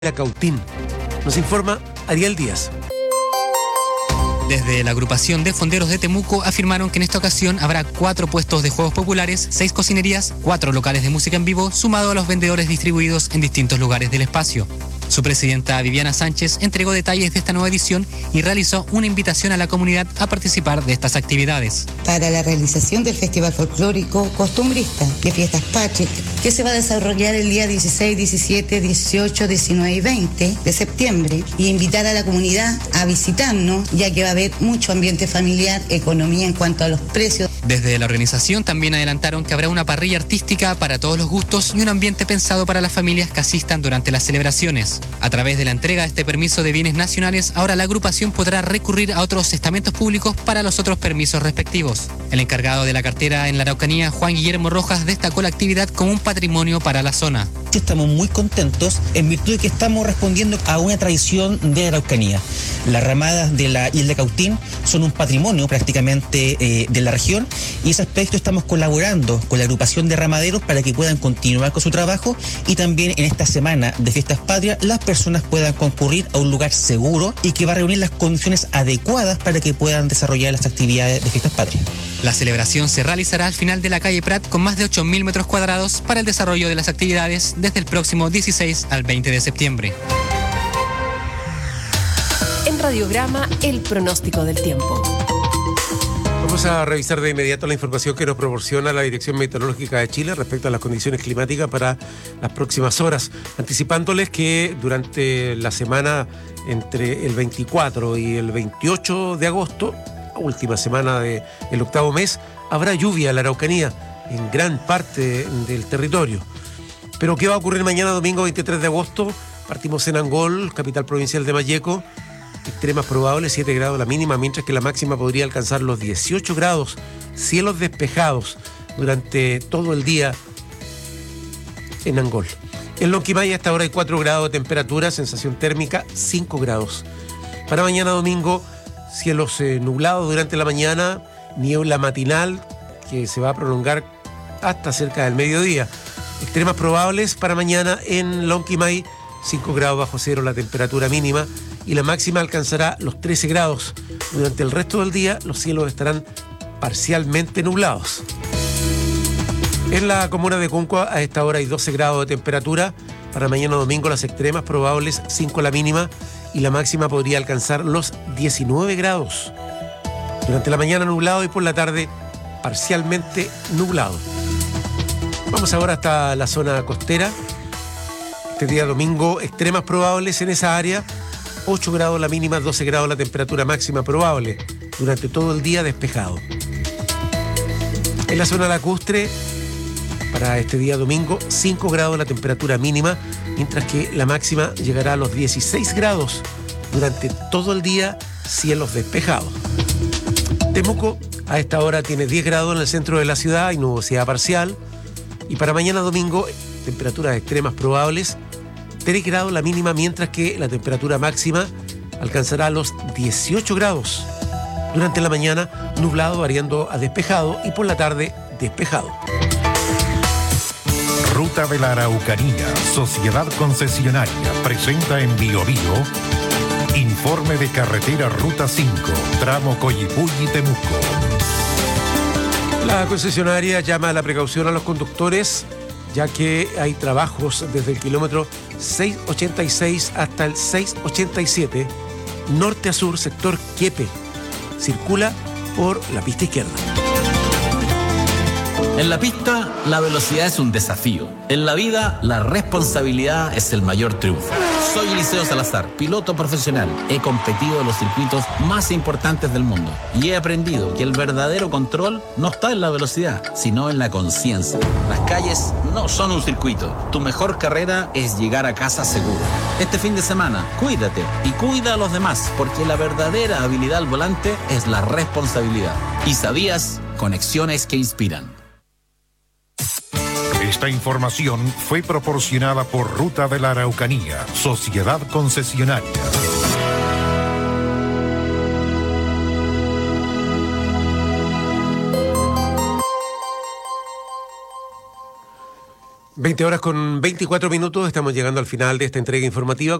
Cautín. Nos informa Ariel Díaz. Desde la agrupación de fonderos de Temuco afirmaron que en esta ocasión habrá 4 puestos de juegos populares, 6 cocinerías, 4 locales de música en vivo, sumado a los vendedores distribuidos en distintos lugares del espacio. Su presidenta Viviana Sánchez entregó detalles de esta nueva edición y realizó una invitación a la comunidad a participar de estas actividades. Para la realización del Festival Folclórico Costumbrista de Fiestas Patrick, que se va a desarrollar el día 16, 17, 18, 19 y 20 de septiembre, y invitar a la comunidad a visitarnos, ya que va a haber mucho ambiente familiar, economía en cuanto a los precios. Desde la organización también adelantaron que habrá una parrilla artística para todos los gustos y un ambiente pensado para las familias que asistan durante las celebraciones. A través de la entrega de este permiso de bienes nacionales, ahora la agrupación podrá recurrir a otros estamentos públicos para los otros permisos respectivos. El encargado de la cartera en la Araucanía, Juan Guillermo Rojas, destacó la actividad como un patrimonio para la zona. Estamos muy contentos en virtud de que estamos respondiendo a una tradición de la Araucanía. Las ramadas de la isla Cautín son un patrimonio prácticamente de la región, y ese aspecto estamos colaborando con la agrupación de ramaderos para que puedan continuar con su trabajo, y también en esta semana de Fiestas Patrias las personas puedan concurrir a un lugar seguro y que va a reunir las condiciones adecuadas para que puedan desarrollar las actividades de Fiestas Patrias. La celebración se realizará al final de la calle Prat con más de 8.000 metros cuadrados para el desarrollo de las actividades desde el próximo 16 al 20 de septiembre. En Radiograma, el pronóstico del tiempo. Vamos a revisar de inmediato la información que nos proporciona la Dirección Meteorológica de Chile respecto a las condiciones climáticas para las próximas horas, anticipándoles que durante la semana entre el 24 y el 28 de agosto, última semana del octavo mes, habrá lluvia en la Araucanía en gran parte del territorio. Pero ¿qué va a ocurrir mañana domingo 23 de agosto? Partimos en Angol, capital provincial de Malleco. Extremas probables, 7 grados la mínima, mientras que la máxima podría alcanzar los 18 grados. Cielos despejados durante todo el día en Angol. En Lonquimay hasta ahora hay 4 grados de temperatura, sensación térmica 5 grados. Para mañana domingo, cielos nublados durante la mañana, niebla matinal que se va a prolongar hasta cerca del mediodía. Extremas probables para mañana en Lonquimay, 5 grados bajo cero la temperatura mínima, y la máxima alcanzará los 13 grados. Durante el resto del día los cielos estarán parcialmente nublados. En la comuna de Concua a esta hora hay 12 grados de temperatura. Para mañana domingo las extremas probables 5 la mínima y la máxima podría alcanzar los 19 grados. Durante la mañana nublado y por la tarde parcialmente nublado. Vamos ahora hasta la zona costera. Este día domingo extremas probables en esa área. 8 grados la mínima, 12 grados la temperatura máxima probable. Durante todo el día despejado. En la zona lacustre, para este día domingo, 5 grados la temperatura mínima, mientras que la máxima llegará a los 16 grados. Durante todo el día, cielos despejados. Temuco a esta hora tiene 10 grados en el centro de la ciudad y nubosidad parcial. Y para mañana domingo, temperaturas extremas probables, 3 grados la mínima, mientras que la temperatura máxima alcanzará los 18 grados. Durante la mañana, nublado variando a despejado y por la tarde, despejado. Ruta de la Araucanía, Sociedad Concesionaria, presenta en Bio Bio informe de carretera Ruta 5, tramo Coyipulli-Temuco. La concesionaria llama a la precaución a los conductores, ya que hay trabajos desde el kilómetro 686 hasta el 687, norte a sur, sector Quiepe. Circula por la pista izquierda. En la pista, la velocidad es un desafío. En la vida, la responsabilidad es el mayor triunfo. Soy Eliseo Salazar, piloto profesional. He competido en los circuitos más importantes del mundo y he aprendido que el verdadero control no está en la velocidad, sino en la conciencia. Las calles no son un circuito. Tu mejor carrera es llegar a casa seguro. Este fin de semana, cuídate y cuida a los demás, porque la verdadera habilidad al volante es la responsabilidad. ¿Y sabías? Conexiones que inspiran. Esta información fue proporcionada por Ruta de la Araucanía, Sociedad Concesionaria. 20 horas con 24 minutos, estamos llegando al final de esta entrega informativa.